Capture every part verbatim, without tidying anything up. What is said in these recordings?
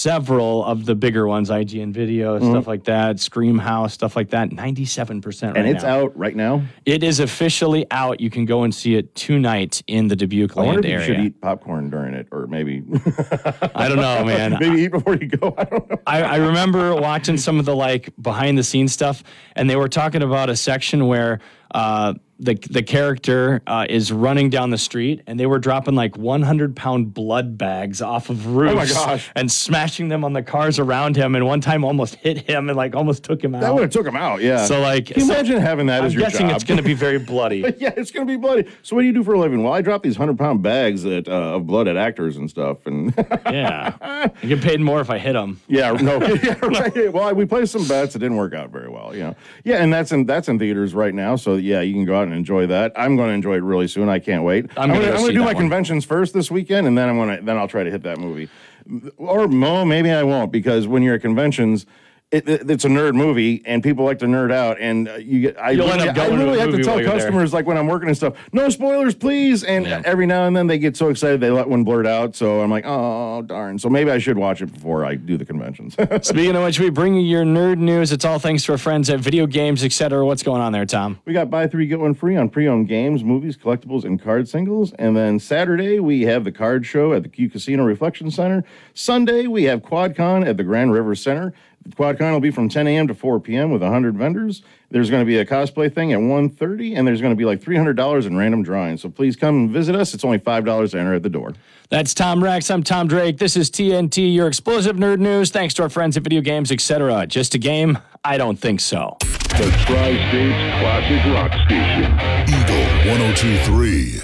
several of the bigger ones, I G N Video, mm-hmm. stuff like that, Scream House, stuff like that, ninety-seven percent right now. And it's now. out right now? It is officially out. You can go and see it tonight in the Dubuque I land wonder if area. you should eat popcorn during it, or maybe... I don't know, man. Maybe eat before you go. I don't know. I, I remember watching some of the like behind the scenes stuff, and they were talking about a section where uh, the the character uh, is running down the street, and they were dropping like one hundred pound blood bags off of roofs. Oh my gosh. And smashing them on the cars around him, and one time almost hit him and like almost took him out. That would have took him out, yeah. So like, can you so imagine having that I'm as your guessing job? It's going to be very bloody. Yeah, it's going to be bloody. So what do you do for a living? Well, I drop these one hundred pound bags that, uh, of blood at actors and stuff. And yeah. You get paid more if I hit them. Yeah, no. Yeah, right. Well, we played some bets that didn't work out very well, you know. Yeah, and that's in that's in theaters right now. So yeah, you can go out and enjoy that. I'm going to enjoy it really soon. I can't wait. I'm going to do my one. conventions first this weekend, and then I'm going to then I'll try to hit that movie. Or no, maybe I won't, because when you're at conventions, It, it, it's a nerd movie, and people like to nerd out, and uh, you get. I You'll really, end up going I really to a have to movie tell while you're customers, there. like when I'm working and stuff, no spoilers, please. And Yeah. every now and then they get so excited they let one blurt out. So I'm like, oh darn. So maybe I should watch it before I do the conventions. Speaking of which, we bring you your nerd news. It's all thanks to our friends at Video Games, et cetera. What's going on there, Tom? We got buy three, get one free on pre-owned games, movies, collectibles, and card singles. And then Saturday, we have the card show at the Q Casino Reflection Center. Sunday, we have QuadCon at the Grand River Center. QuadCon will be from ten a.m. to four p.m. with one hundred vendors. There's going to be a cosplay thing at one thirty, and there's going to be like three hundred dollars in random drawings. So please come and visit us. It's only five dollars to enter at the door. That's Tom Rex. I'm Tom Drake. This is T N T, your explosive nerd news. Thanks to our friends at Video Games, et cetera. Just a game? I don't think so. The Tri-States Classic Rock Station. Eagle one oh two point three.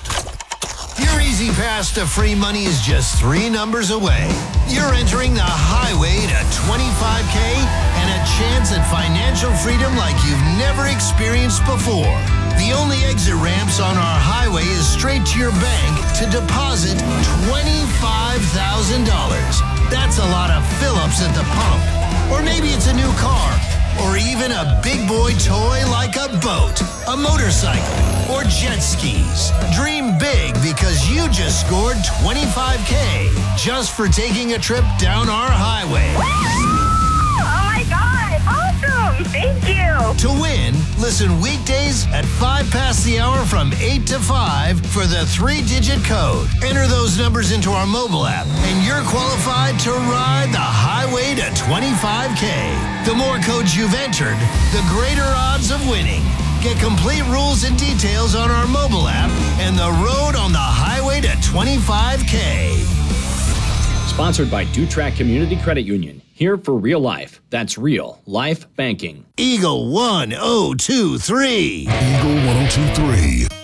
Your easy pass to free money is just three numbers away. You're entering the highway to twenty-five K and a chance at financial freedom like you've never experienced before. The only exit ramps on our highway is straight to your bank to deposit twenty-five thousand dollars. That's a lot of fill-ups at the pump. Or maybe it's a new car. Or even a big boy toy like a boat, a motorcycle, or jet skis. Dream big because you just scored twenty-five K just for taking a trip down our highway. Oh my God, awesome, thank you. To win, listen weekdays at five past the hour from eight to five for the three-digit code. Enter those numbers into our mobile app, and you're qualified to ride the highway to twenty-five K. The more codes you've entered, the greater odds of winning. Get complete rules and details on our mobile app and the road on the highway to twenty-five K. Sponsored by Dutrack Community Credit Union. Here for real life. That's real life banking. Eagle one oh two three. Eagle one oh two point three.